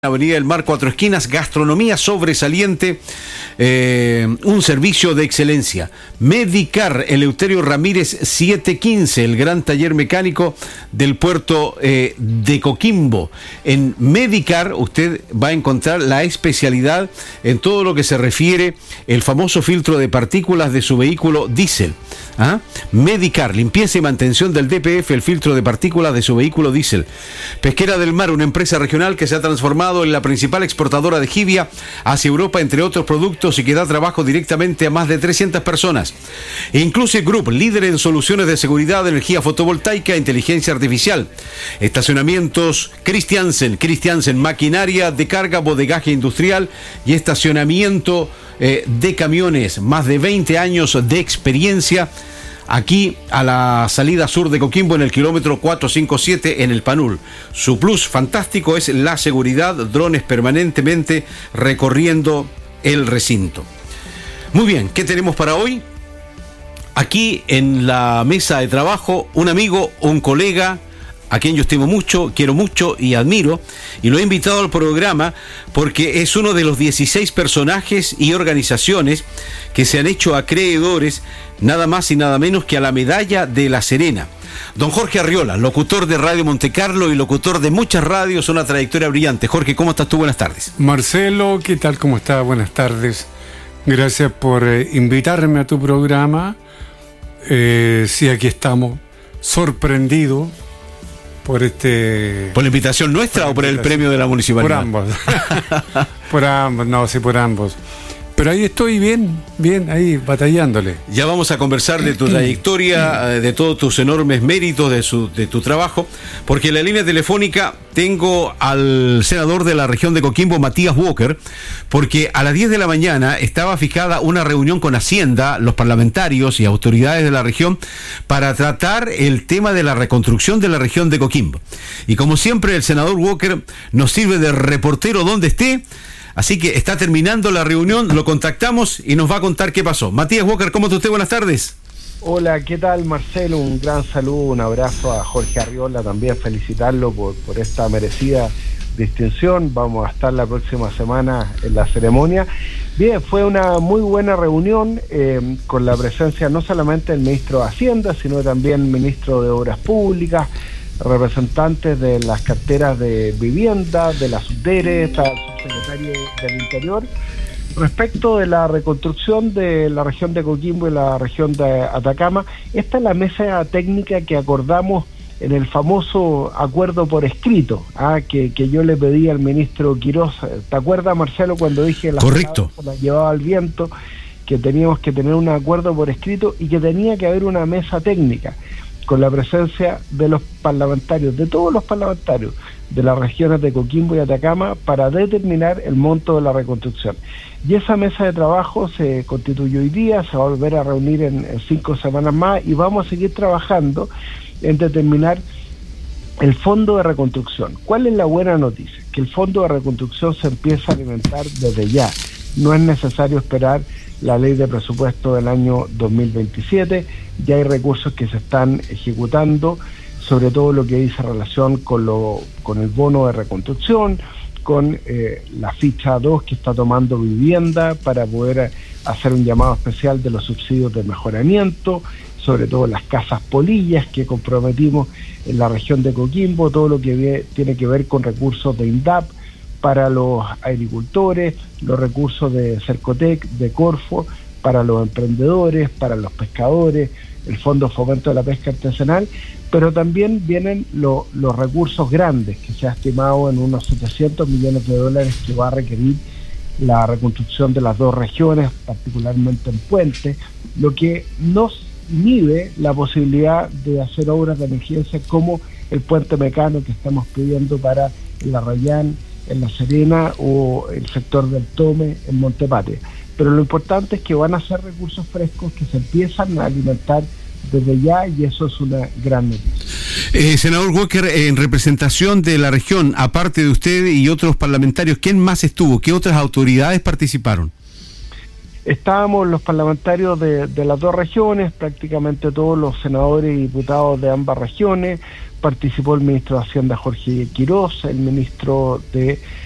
Avenida del Mar, Cuatro Esquinas, gastronomía sobresaliente, un servicio de excelencia. Medicar, Eleuterio Ramírez 715, el gran taller mecánico del puerto de Coquimbo. En Medicar usted va a encontrar la especialidad en todo lo que se refiere el famoso filtro de partículas de su vehículo diésel. Medicar, limpieza y mantención del DPF, el filtro de partículas de su vehículo diésel. Pesquera del Mar, una empresa regional que se ha transformado en la principal exportadora de jibia hacia Europa, entre otros productos, y que da trabajo directamente a más de 300 personas. Inclusive Group, líder en soluciones de seguridad, energía fotovoltaica e inteligencia artificial. Estacionamientos Christiansen, maquinaria de carga, bodegaje industrial y estacionamiento de camiones. Más de 20 años de experiencia. Aquí a la salida sur de Coquimbo, en el kilómetro 457 en el Panul. Su plus fantástico es la seguridad, drones permanentemente recorriendo el recinto. Muy bien, ¿qué tenemos para hoy? Aquí en la mesa de trabajo, un amigo, un colega, a quien yo estimo mucho, quiero mucho y admiro, y lo he invitado al programa porque es uno de los 16 personajes y organizaciones que se han hecho acreedores nada más y nada menos que a la medalla de La Serena. Don Jorge Arriola, locutor de Radio Montecarlo y locutor de muchas radios, una trayectoria brillante. Jorge, ¿cómo estás tú? Buenas tardes. Marcelo, ¿qué tal? ¿Cómo estás? Buenas tardes. Gracias por invitarme a tu programa. Sí, aquí estamos, sorprendidos por la invitación nuestra o por el premio de la municipalidad. Por ambos. Por ambos. Pero ahí estoy bien, ahí batallándole. Ya vamos a conversar de tu trayectoria, de todos tus enormes méritos, de tu trabajo, porque en la línea telefónica tengo al senador de la región de Coquimbo, Matías Walker, porque a las 10 de la mañana estaba fijada una reunión con Hacienda, los parlamentarios y autoridades de la región, para tratar el tema de la reconstrucción de la región de Coquimbo. Y como siempre, el senador Walker nos sirve de reportero donde esté. Así que está terminando la reunión, lo contactamos y nos va a contar qué pasó. Matías Walker, ¿cómo está usted? Buenas tardes. Hola, ¿qué tal, Marcelo? Un gran saludo, un abrazo a Jorge Arriola, también felicitarlo por esta merecida distinción. Vamos a estar la próxima semana en la ceremonia. Bien, fue una muy buena reunión con la presencia no solamente del ministro de Hacienda, sino también ministro de Obras Públicas, representantes de las carteras de vivienda, de la SUDERE, está el subsecretario del Interior, respecto de la reconstrucción de la región de Coquimbo y la región de Atacama. Esta es la mesa técnica que acordamos en el famoso acuerdo por escrito, que yo le pedí al ministro Quirós. ¿Te acuerdas, Marcelo, cuando dije Correcto. La llevaba al viento, que teníamos que tener un acuerdo por escrito y que tenía que haber una mesa técnica con la presencia de los parlamentarios, de todos los parlamentarios de las regiones de Coquimbo y Atacama, para determinar el monto de la reconstrucción? Y esa mesa de trabajo se constituyó hoy día, se va a volver a reunir en 5 semanas más, y vamos a seguir trabajando en determinar el fondo de reconstrucción. ¿Cuál es la buena noticia? Que el fondo de reconstrucción se empieza a alimentar desde ya. No es necesario esperar la ley de presupuesto del año 2027, ya hay recursos que se están ejecutando, sobre todo lo que dice relación con el bono de reconstrucción, con la ficha 2 que está tomando vivienda para poder hacer un llamado especial de los subsidios de mejoramiento, sobre todo las casas polillas que comprometimos en la región de Coquimbo, todo lo que tiene que ver con recursos de INDAP para los agricultores, los recursos de Cercotec, de Corfo, para los emprendedores, para los pescadores, el Fondo de Fomento de la Pesca Artesanal, pero también vienen los recursos grandes, que se ha estimado en unos $700 millones que va a requerir la reconstrucción de las 2 regiones, particularmente en Puente, lo que nos inhibe la posibilidad de hacer obras de emergencia como el puente Mecano que estamos pidiendo para el Arrayán, en La Serena, o el sector del Tome en Montepatria. Pero lo importante es que van a ser recursos frescos que se empiezan a alimentar desde ya, y eso es una gran noticia. Senador Walker, en representación de la región, aparte de usted y otros parlamentarios, ¿quién más estuvo? ¿Qué otras autoridades participaron? Estábamos los parlamentarios de las 2 regiones, prácticamente todos los senadores y diputados de ambas regiones. Participó el ministro de Hacienda, Jorge Quirós, el ministro de